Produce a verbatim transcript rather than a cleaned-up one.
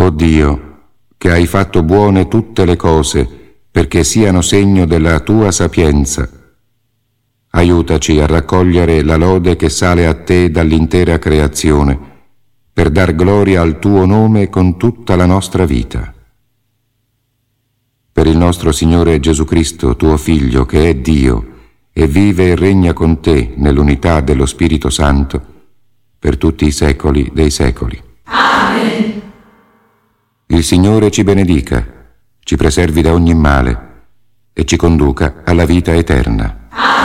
O Dio, che hai fatto buone tutte le cose perché siano segno della tua sapienza, aiutaci a raccogliere la lode che sale a te dall'intera creazione, per dar gloria al tuo nome con tutta la nostra vita. Per il nostro Signore Gesù Cristo, tuo Figlio, che è Dio, e vive e regna con te nell'unità dello Spirito Santo, per tutti i secoli dei secoli. Amen. Il Signore ci benedica, ci preservi da ogni male e ci conduca alla vita eterna. Amen.